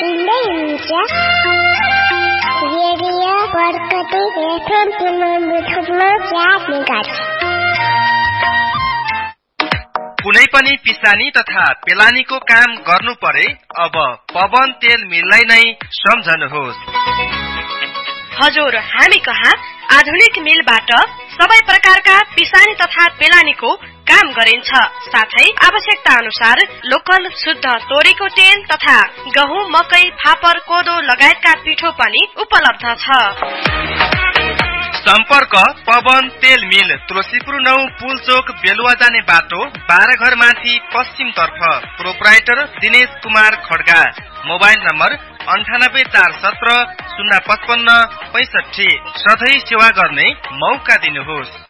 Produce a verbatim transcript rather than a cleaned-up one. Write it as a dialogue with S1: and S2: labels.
S1: सुन्दै हुनुहुन्छ radio Barkati FM चार मेगाहर्ज।
S2: कुनै पनि पिसानी तथा पेलानीको काम गर्नु परे अब पवन तेल मिललाई नै सम्झनुहोस्।
S3: हजुर, हामी कहाँ आधुनिक मिलबाट सबै प्रकारका पिसानी तथा पेलानीको काम गरिन्छ। साथै आवश्यकता अनुसार लोकल शुद्ध तोरीको तेल तथा गहुँ, मकै, फापर, कोदो लगायतका पिठो पनि उपलब्ध छ।
S2: सम्पर्क पवन तेल मिल, तुलसीपुर नौ पुलचोक, बेलुवा जाने बाटो, बाह्र घर माथि पश्चिम तर्फ। Proprietor Dinesh Kumar Kharga. Mobile number अन्ठानब्बे चार सत्र शून्य पचपन्न पैसठी। सधैँ सेवा गर्ने मौका दिनुहोस्।